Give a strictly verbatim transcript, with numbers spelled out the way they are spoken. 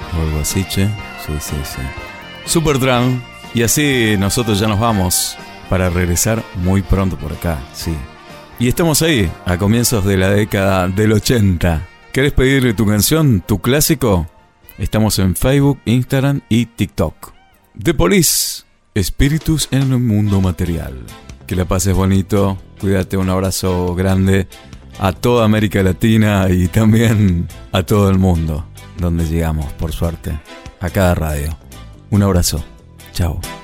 o algo así, che. Sí, sí, sí. Supertramp. Y así nosotros ya nos vamos para regresar muy pronto por acá, sí. Y estamos ahí, a comienzos de la década del ochenta. ¿Querés pedir tu canción, tu clásico? Estamos en Facebook, Instagram y TikTok. The Police, Espíritus en el Mundo Material. Que la pases bonito, cuídate, un abrazo grande a toda América Latina y también a todo el mundo, donde llegamos, por suerte, a cada radio. Un abrazo, chao.